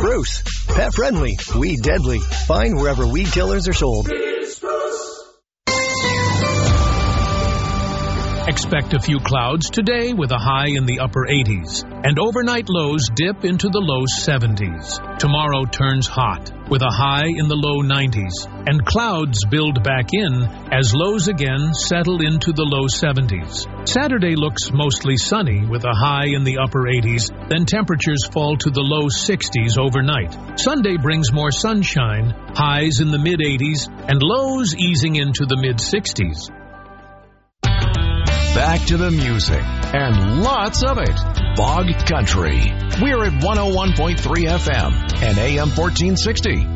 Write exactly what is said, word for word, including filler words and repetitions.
Spruce. Pet friendly, weed deadly. Find wherever weed killers are sold. Expect a few clouds today with a high in the upper eighties, and overnight lows dip into the low seventies. Tomorrow turns hot with a high in the low nineties, and clouds build back in as lows again settle into the low seventies. Saturday looks mostly sunny with a high in the upper eighties, then temperatures fall to the low sixties overnight. Sunday brings more sunshine, highs in the mid eighties, and lows easing into the mid sixties. Back to the music, and lots of it. Bog Country. We're at one oh one point three F M and A M fourteen sixty.